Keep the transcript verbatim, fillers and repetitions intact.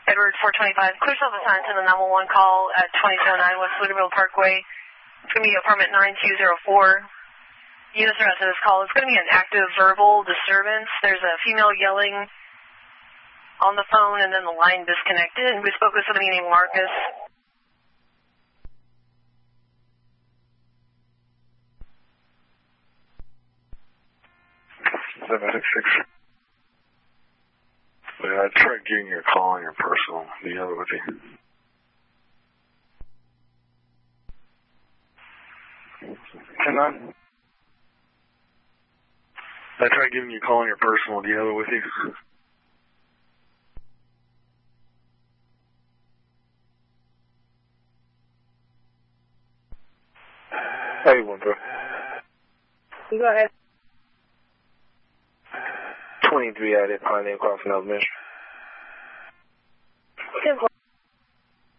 Edwards four twenty-five, clear self-assigned to the nine one one call at twenty-two oh nine West Pflugerville Parkway. It's going to be apartment nine two zero four. Units are out to this call. It's going to be an active verbal disturbance. There's a female yelling on the phone, and then the line disconnected. We spoke with somebody named Marcus. seven six six. Yeah, I tried getting your call on your personal, the other with you. Can I? I tried giving you a call on your personal, the other with you. How you want, bro? You go ahead. twenty-three out at Pioneer Crossing Elementary.